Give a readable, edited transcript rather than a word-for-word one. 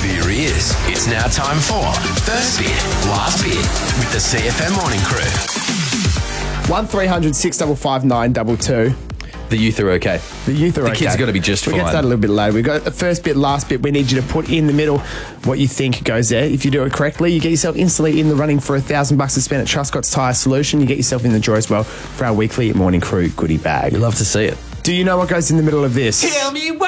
over your ears. It's now time for First Bit, Last Bit with the CFM Morning Crew. 1300 655 922. The youth are okay. The youth are okay. The kids have got to be just We'll fine. get to that a little bit later. We've got the first bit, last bit. We need you to put in the middle what you think goes there. If you do it correctly, you get yourself instantly in the running for $1,000 to spend at Truscott's Tyre Solution. You get yourself in the draw as well for our weekly Morning Crew goodie bag. We love to see it. Do you know what goes in the middle of this? Tell me what